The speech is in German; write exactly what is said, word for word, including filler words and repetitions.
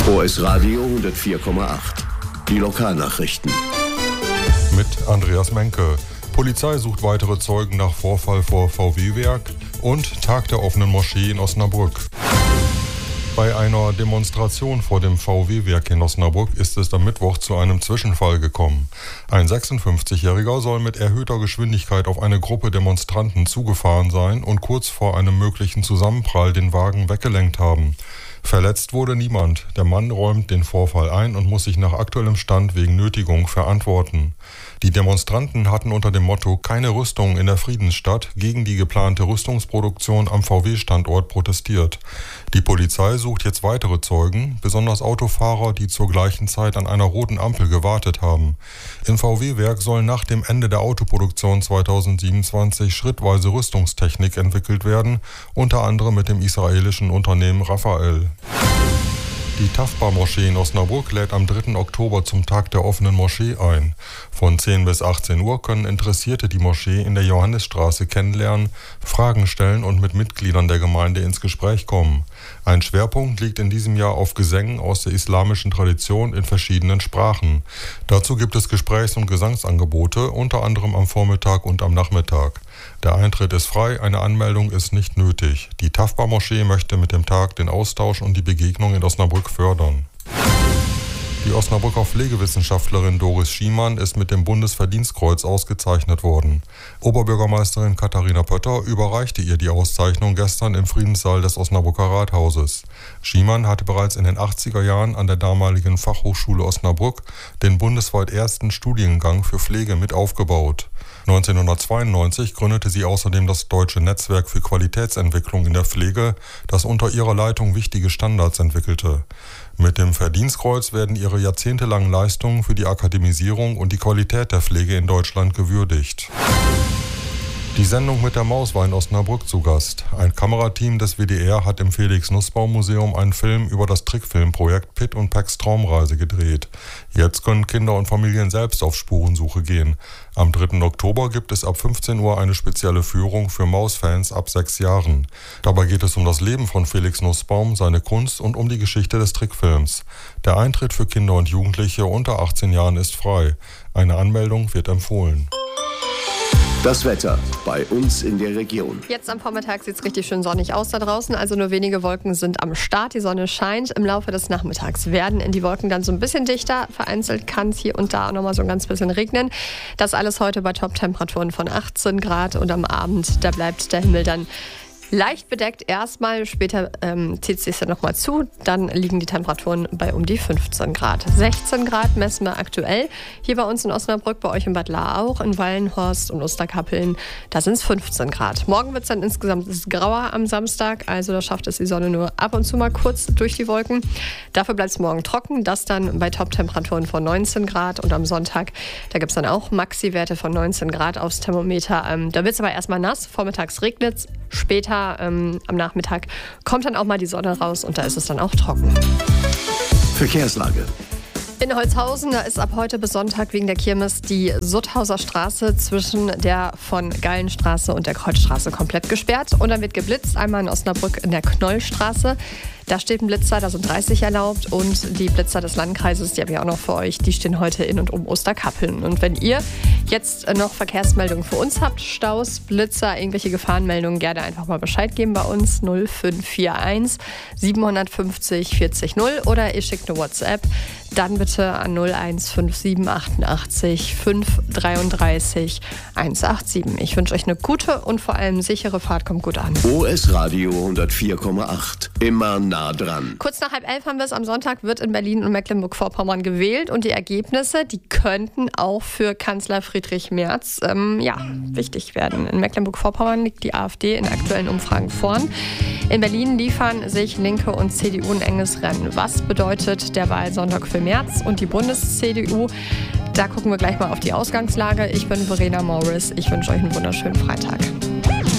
O S Radio hundertvier Komma acht. Die Lokalnachrichten. Mit Andreas Menke. Polizei sucht weitere Zeugen nach Vorfall vor V W-Werk und Tag der offenen Moschee in Osnabrück. Bei einer Demonstration vor dem V W-Werk in Osnabrück ist es am Mittwoch zu einem Zwischenfall gekommen. Ein sechsundfünfzigjähriger soll mit erhöhter Geschwindigkeit auf eine Gruppe Demonstranten zugefahren sein und kurz vor einem möglichen Zusammenprall den Wagen weggelenkt haben. Verletzt wurde niemand. Der Mann räumt den Vorfall ein und muss sich nach aktuellem Stand wegen Nötigung verantworten. Die Demonstranten hatten unter dem Motto "Keine Rüstung in der Friedensstadt" gegen die geplante Rüstungsproduktion am V W-Standort protestiert. Die Polizei sucht jetzt weitere Zeugen, besonders Autofahrer, die zur gleichen Zeit an einer roten Ampel gewartet haben. Im V W-Werk soll nach dem Ende der Autoproduktion zweitausendsiebenundzwanzig schrittweise Rüstungstechnik entwickelt werden, unter anderem mit dem israelischen Unternehmen Rafael. Die Tafbar-Moschee in Osnabrück lädt am dritten Oktober zum Tag der offenen Moschee ein. Von zehn bis achtzehn Uhr können Interessierte die Moschee in der Johannisstraße kennenlernen, Fragen stellen und mit Mitgliedern der Gemeinde ins Gespräch kommen. Ein Schwerpunkt liegt in diesem Jahr auf Gesängen aus der islamischen Tradition in verschiedenen Sprachen. Dazu gibt es Gesprächs- und Gesangsangebote, unter anderem am Vormittag und am Nachmittag. Der Eintritt ist frei, eine Anmeldung ist nicht nötig. Die Tafbar-Moschee möchte mit dem Tag den Austausch und die Begegnung in Osnabrück fördern. Die Osnabrücker Pflegewissenschaftlerin Doris Schiemann ist mit dem Bundesverdienstkreuz ausgezeichnet worden. Oberbürgermeisterin Katharina Pötter überreichte ihr die Auszeichnung gestern im Friedenssaal des Osnabrücker Rathauses. Schiemann hatte bereits in den achtziger Jahren an der damaligen Fachhochschule Osnabrück den bundesweit ersten Studiengang für Pflege mit aufgebaut. neunzehnhundertzweiundneunzig gründete sie außerdem das Deutsche Netzwerk für Qualitätsentwicklung in der Pflege, das unter ihrer Leitung wichtige Standards entwickelte. Mit dem Verdienstkreuz werden ihre jahrzehntelangen Leistungen für die Akademisierung und die Qualität der Pflege in Deutschland gewürdigt. Die Sendung mit der Maus war in Osnabrück zu Gast. Ein Kamerateam des W D R hat im Felix-Nussbaum-Museum einen Film über das Trickfilmprojekt Pitt und Pecks Traumreise gedreht. Jetzt können Kinder und Familien selbst auf Spurensuche gehen. Am dritten Oktober gibt es ab fünfzehn Uhr eine spezielle Führung für Mausfans ab sechs Jahren. Dabei geht es um das Leben von Felix Nussbaum, seine Kunst und um die Geschichte des Trickfilms. Der Eintritt für Kinder und Jugendliche unter achtzehn Jahren ist frei. Eine Anmeldung wird empfohlen. Das Wetter bei uns in der Region. Jetzt am Vormittag sieht es richtig schön sonnig aus da draußen, also nur wenige Wolken sind am Start. Die Sonne scheint. Im Laufe des Nachmittags werden in die Wolken dann so ein bisschen dichter. Vereinzelt kann es hier und da auch nochmal so ein ganz bisschen regnen. Das alles heute bei Top-Temperaturen von achtzehn Grad und am Abend, da bleibt der Himmel dann leicht bedeckt erstmal, später ähm, zieht es sich dann nochmal zu, dann liegen die Temperaturen bei um die fünfzehn Grad. sechzehn Grad messen wir aktuell hier bei uns in Osnabrück, bei euch in Bad Lahr auch, in Wallenhorst und Osterkappeln, da sind es fünfzehn Grad. Morgen wird es dann insgesamt grauer am Samstag, also da schafft es die Sonne nur ab und zu mal kurz durch die Wolken. Dafür bleibt es morgen trocken, das dann bei Top-Temperaturen von neunzehn Grad und am Sonntag, da gibt es dann auch Maxi-Werte von neunzehn Grad aufs Thermometer. Ähm, da wird es aber erstmal nass, vormittags regnet es, später Ähm, am Nachmittag kommt dann auch mal die Sonne raus und da ist es dann auch trocken. Verkehrslage. In Holzhausen, da ist ab heute bis Sonntag wegen der Kirmes die Sutthauser Straße zwischen der von Gallenstraße und der Kreuzstraße komplett gesperrt. Und dann wird geblitzt, einmal in Osnabrück in der Knollstraße. Da steht ein Blitzer, da sind dreißig erlaubt. Und die Blitzer des Landkreises, die habe ich auch noch für euch, die stehen heute in und um Osterkappeln. Und wenn ihr jetzt noch Verkehrsmeldungen für uns habt, Staus, Blitzer, irgendwelche Gefahrenmeldungen, gerne einfach mal Bescheid geben bei uns. null fünf vier eins siebenhundertfünfzig vierzig null oder ihr schickt eine WhatsApp. Dann bitte an null eins fünf sieben achtundachtzig fünf dreiunddreißig hundertsiebenundachtzig. Ich wünsche euch eine gute und vor allem sichere Fahrt. Kommt gut an. O S Radio hundertvier Komma acht. Immer nah dran. Kurz nach halb elf haben wir es. Am Sonntag wird in Berlin und Mecklenburg-Vorpommern gewählt. Und die Ergebnisse, die könnten auch für Kanzler Friedrich Merz ähm, ja, wichtig werden. In Mecklenburg-Vorpommern liegt die AfD in aktuellen Umfragen vorn. In Berlin liefern sich Linke und C D U ein enges Rennen. Was bedeutet der Wahlsonntag für Merz und die Bundes-C D U? Da gucken wir gleich mal auf die Ausgangslage. Ich bin Verena Morris. Ich wünsche euch einen wunderschönen Freitag.